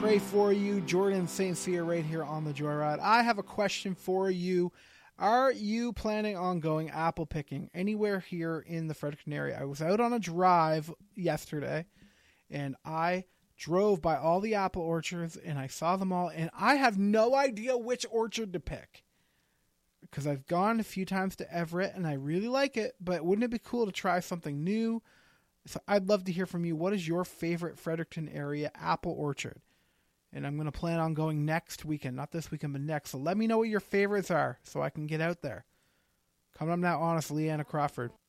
Pray for you, Jordan St. Cyr, right here on the Joyride. I have a question for you. Are you planning on going apple picking anywhere here in the Fredericton area? I was out on a drive yesterday, and I drove by all the apple orchards, and I saw them all, and I have no idea which orchard to pick. Because I've gone a few times to Everett, and I really like it, but wouldn't it be cool to try something new? So I'd love to hear from you. What is your favorite Fredericton area apple orchard? And I'm going to plan on going next weekend, not this weekend, but next. So let me know what your favorites are so I can get out there. Coming up now, honest, Leanna Crawford.